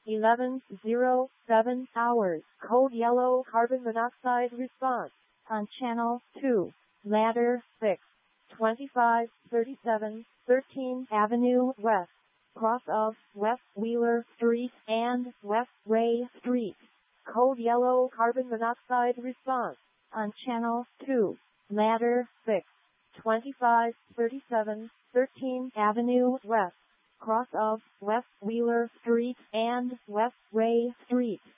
11:07 hours. Code yellow carbon monoxide response on channel 2. Ladder 6. 2537 13th Avenue West. Cross of West Wheeler Street and West Ray Street. Code yellow carbon monoxide response on channel 2. Ladder 6. 2537 13th Avenue West. Cross of West Wheeler Street and West Ray Street.